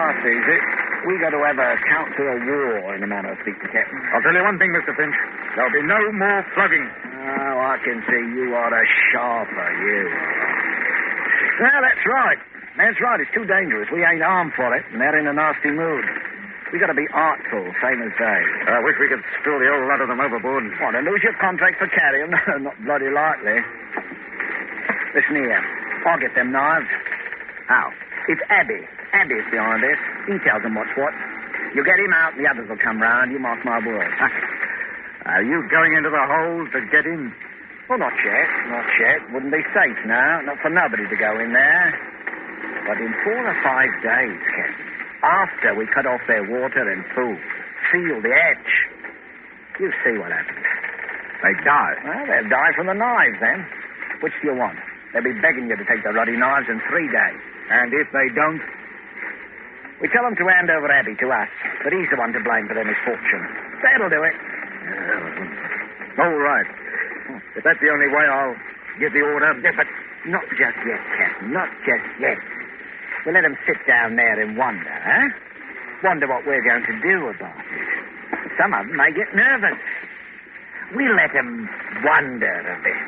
fast, easy. We got to have a counter of war in a manner of speaking, Captain. I'll tell you one thing, Mr. Finch. There'll be no more flogging. Oh, I can see you are a sharper, you. Well, that's right. That's right. It's too dangerous. We ain't armed for it, and they're in a nasty mood. We got to be artful, same as they. I wish we could spill the whole lot of them overboard. Want to lose your contract for carrying? Not bloody likely. Listen here. I'll get them knives. How? It's Abby. Abby's behind this. He tells them what's what. You get him out, and the others will come round. You mark my words. Are you going into the hole to get in? Well, not yet. Not yet. Wouldn't be safe now. Not for nobody to go in there. But in 4 or 5 days, Captain, after we cut off their water and food, seal the edge, you see what happens. They die. Well, they'll die from the knives, then. Which do you want? They'll be begging you to take the ruddy knives in 3 days. And if they don't? We tell them to hand over Abby to us, but he's the one to blame for their misfortune. That'll do it. All right. If that's the only way, I'll give the order. Yeah, but not just yet, Captain. Not just yet. We'll let them sit down there and wonder, huh? Wonder what we're going to do about it. Some of them may get nervous. We'll let them wonder a bit.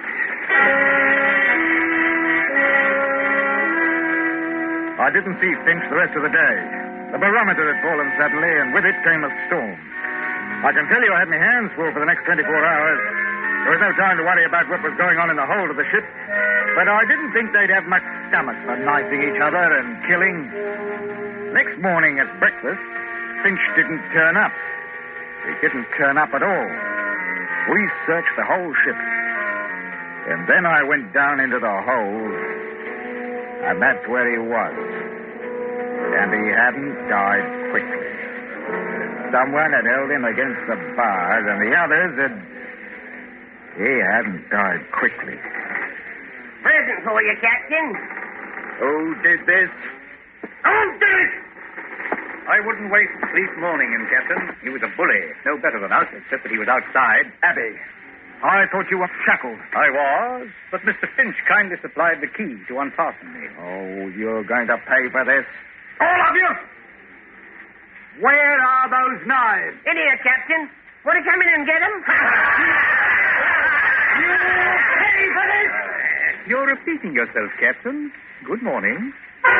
I didn't see Finch the rest of the day. The barometer had fallen suddenly, and with it came a storm. I can tell you I had my hands full for the next 24 hours. There was no time to worry about what was going on in the hold of the ship, but I didn't think they'd have much stomach for knifing each other and killing. Next morning at breakfast, Finch didn't turn up. He didn't turn up at all. We searched the whole ship. And then I went down into the hold, and that's where he was. And he hadn't died quickly. Someone had held him against the bars, and the others had... He hadn't died quickly. Present for you, Captain. Who did this? Who did it? I wouldn't waste sleep mourning him, Captain. He was a bully. No better than us, except that he was outside. Abby, I thought you were shackled. I was, but Mr. Finch kindly supplied the key to unfasten me. Oh, you're going to pay for this. All of you! Where are those knives? In here, Captain. Want to come in and get them? You pay for this! You're repeating yourself, Captain. Good morning.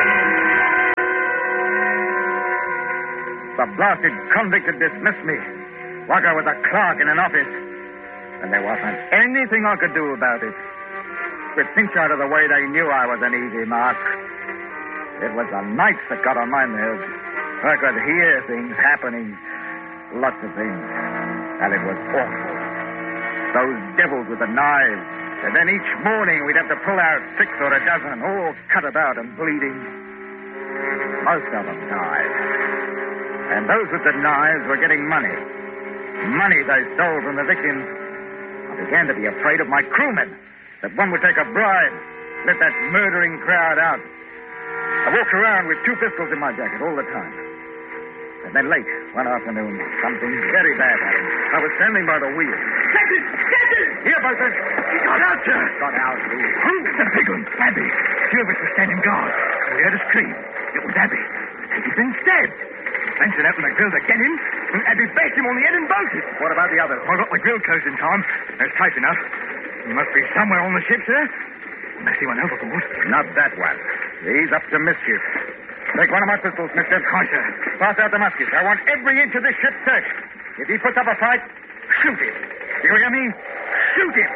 The blasted convict had dismissed me, like I was a clerk in an office. And there wasn't anything I could do about it. With Finch out of the way, they knew I was an easy mark. It was the nights that got on my nerves. I could hear things happening. Lots of things. And it was awful. Those devils with the knives. And then each morning we'd have to pull out 6 or a dozen, all cut about and bleeding. Most of them died. And those with the knives were getting money. Money they stole from the victims. I began to be afraid of my crewmen, that one would take a bribe, let that murdering crowd out. I walked around with 2 pistols in my jacket all the time. And then late one afternoon, something very bad happened. I was standing by the wheel. Captain! Captain! Here, Buzzard! He got out, sir. Got out, Who? The big one, Abby. 2 of us were standing guard. We heard a scream. It was Abby. He'd been stabbed. Benson opened the grill to get him, and Abby bashed him on the head and bolted. What about the others? I got the grill closed in time. It's tight enough. He must be somewhere on the ship, sir. Unless he went overboard. Not that one. He's up to mischief. Take one of my pistols, mister. Aye, sir. Pass out the muskets. I want every inch of this ship searched. If he puts up a fight, shoot him. You hear me? Shoot him.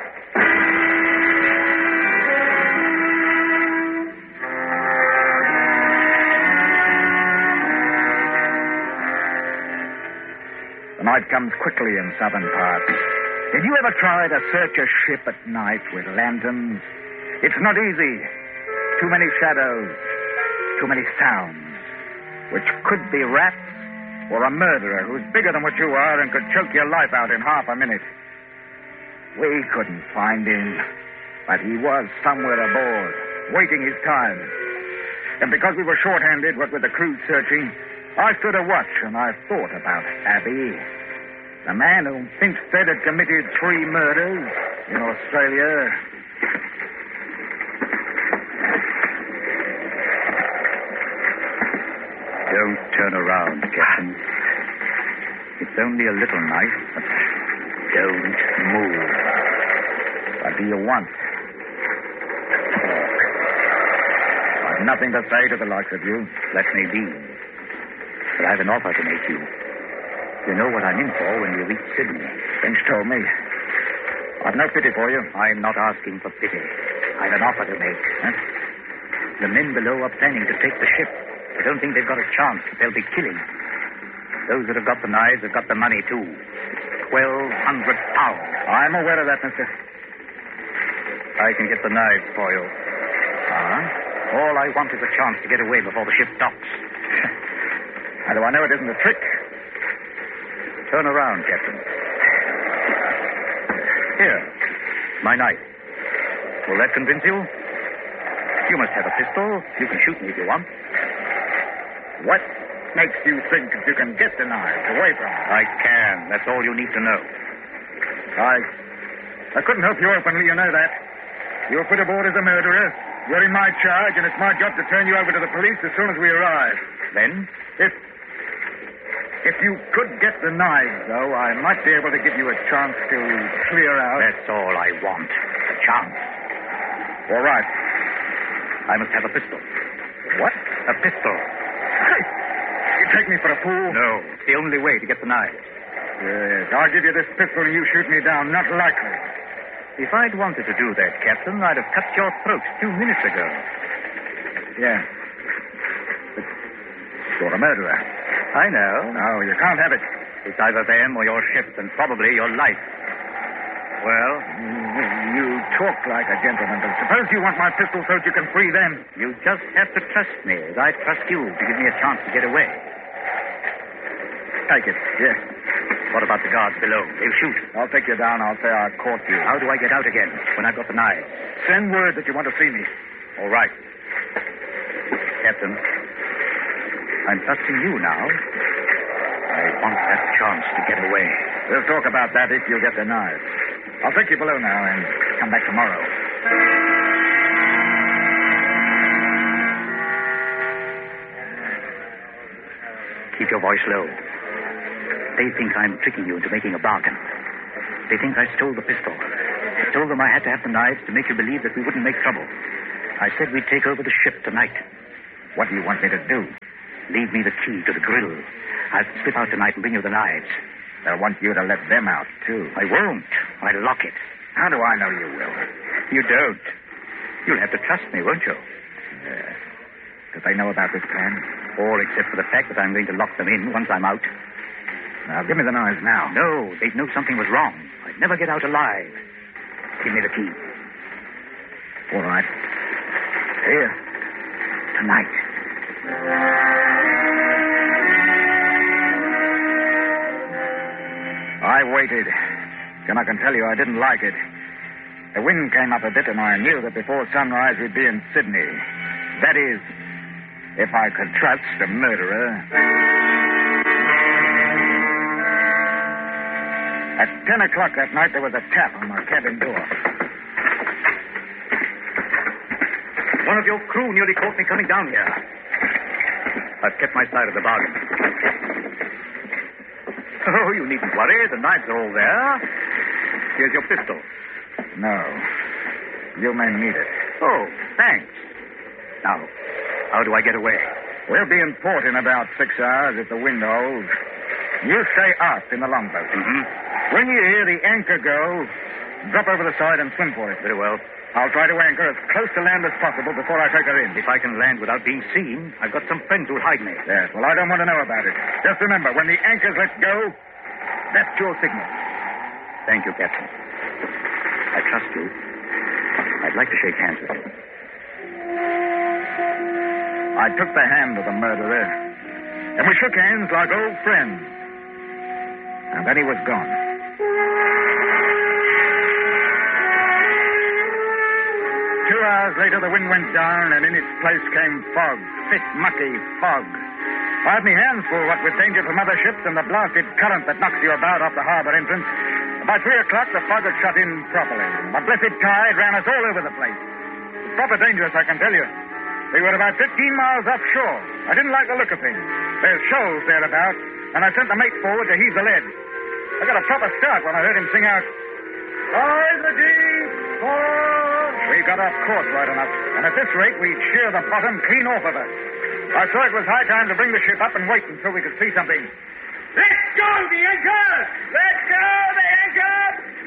The night comes quickly in southern parts. Did you ever try to search a ship at night with lanterns? It's not easy. Too many shadows. Too many sounds. Which could be rats or a murderer who's bigger than what you are and could choke your life out in half a minute. We couldn't find him, but he was somewhere aboard, waiting his time. And because we were short-handed, what with the crew searching, I stood a watch and I thought about Abby. The man whom Finch said had committed 3 murders in Australia. Don't turn around, Captain. It's only a little knife, but don't move. What do you want? I've nothing to say to the likes of you. That may be. But I have an offer to make you. You know what I'm in for when you reach Sydney. Finch told me. I've no pity for you. I'm not asking for pity. I've an offer to make. Huh? The men below are planning to take the ship. I don't think they've got a chance, but they'll be killing. Those that have got the knives have got the money, too. £1,200. I'm aware of that, mister. I can get the knives for you. All I want is a chance to get away before the ship docks. How do I know it isn't a trick? Turn around, Captain. Here, my knife. Will that convince you? You must have a pistol. You can shoot me if you want. What makes you think that you can get the knives away from me? I can. That's all you need to know. I couldn't help you openly, you know that. You were put aboard as a murderer. You're in my charge, and it's my job to turn you over to the police as soon as we arrive. Then? If you could get the knives, though, I might be able to give you a chance to clear out. That's all I want. A chance. All right. I must have a pistol. What? A pistol. You take me for a fool? No. It's the only way to get the knives. Yes, I'll give you this pistol and you shoot me down. Not likely. If I'd wanted to do that, Captain, I'd have cut your throat 2 minutes ago. Yeah. But you're a murderer. I know. No, you can't have it. It's either them or your ship, and probably your life. Well? You talk like a gentleman, but suppose you want my pistol so that you can free them. You just have to trust me, as I trust you, to give me a chance to get away. Take it, yes. What about the guards below? They'll shoot. I'll take you down. I'll say I caught you. How do I get out again when I've got the knives? Send word that you want to see me. All right. Captain, I'm trusting you now. I want that chance to get away. We'll talk about that if you get the knives. I'll take you below now and come back tomorrow. Keep your voice low. They think I'm tricking you into making a bargain. They think I stole the pistol. I told them I had to have the knives to make you believe that we wouldn't make trouble. I said we'd take over the ship tonight. What do you want me to do? Leave me the key to the grill. I'll slip out tonight and bring you the knives. They'll want you to let them out, too. I won't. I'll lock it. How do I know you will? You don't. You'll have to trust me, won't you? Yeah. Do they know about this plan? All except for the fact that I'm going to lock them in once I'm out. Now, give me the knives now. No, they'd know something was wrong. I'd never get out alive. Give me the key. All right. Here. Tonight. I waited. And I can tell you I didn't like it. The wind came up a bit, and I knew that before sunrise we'd be in Sydney. That is, if I could trust a murderer. At 10 o'clock that night, there was a tap on my cabin door. One of your crew nearly caught me coming down here. I've kept my side of the bargain. Oh, you needn't worry. The knives are all there. Here's your pistol. No. You may need it. Oh, thanks. Now, how do I get away? We'll be in port in about 6 hours if the wind holds. You stay aft in the longboat. Mm-hmm. When you hear the anchor go, drop over the side and swim for it. Very well. I'll try to anchor as close to land as possible before I take her in. If I can land without being seen, I've got some friends who'll hide me. Yes, well, I don't want to know about it. Just remember, when the anchor's let go, that's your signal. Thank you, Captain. I trust you. I'd like to shake hands with you. I took the hand of the murderer, and we shook hands like old friends. And then he was gone. 2 hours later, the wind went down, and in its place came fog. Thick, mucky fog. I had my hands full, what with danger from other ships and the blasted current that knocks you about off the harbor entrance. By 3 o'clock, the fog had shut in properly. The blessed tide ran us all over the place. It's proper dangerous, I can tell you. We were about 15 miles offshore. I didn't like the look of things. There's shoals thereabouts, and I sent the mate forward to heave the lead. I got a proper start when I heard him sing out, "Rise the deep, We got off course right enough, and at this rate we'd shear the bottom clean off of us. I saw it was high time to bring the ship up and wait until we could see something. Let go the anchor! Let go the anchor!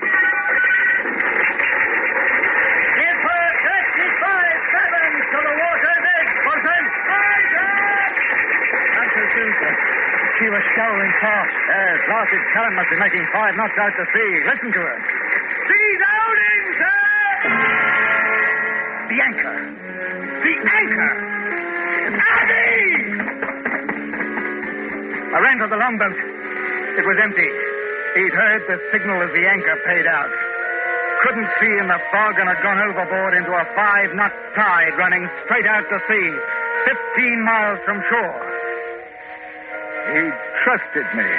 Give her 35 fathoms to the water's edge, bosun! Rise up! Not so soon, sir. She was scouring fast. Yes, blasted current must be making 5 knots out to sea. Listen to her. She's outing, sir! The anchor! The anchor! Abby! I ran to the longboat. It was empty. He'd heard the signal as the anchor paid out. Couldn't see in the fog and had gone overboard into a 5-knot tide running straight out to sea, 15 miles from shore. He trusted me.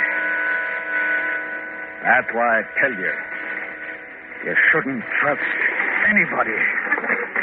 That's why I tell you, you shouldn't trust anybody.